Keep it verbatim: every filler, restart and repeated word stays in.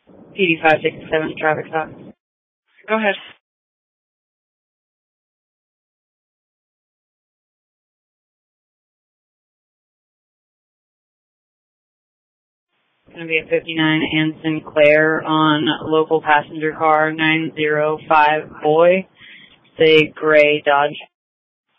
P D five sixty-seven, traffic stop. Go ahead. It's going to be at fifty-nine Ann Sinclair on local passenger car nine zero five Boy. Say gray Dodge.